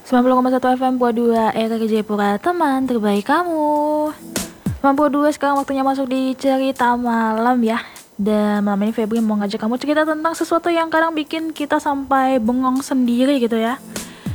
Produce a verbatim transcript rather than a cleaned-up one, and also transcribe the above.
sembilan puluh koma satu F M Pura R J Jayapura, teman terbaik kamu. sembilan puluh dua sekarang waktunya masuk di cerita malam ya. Dan malam ini Febri mau ngajak kamu cerita tentang sesuatu yang kadang bikin kita sampai bengong sendiri gitu ya.